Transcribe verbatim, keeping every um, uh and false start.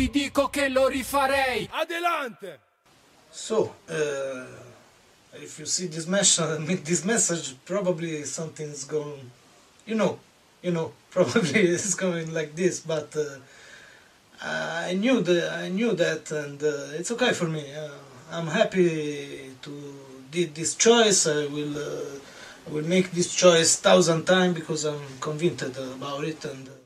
Ti dico che lo rifarei. Adelante. So, uh, if you see this message, this message, probably something's going, you know, you know, probably it's going like this. But uh, I knew that, I knew that, and uh, it's okay for me. Uh, I'm happy to did this choice. I will, uh, I will make this choice thousand times because I'm convinced about it, and. Uh,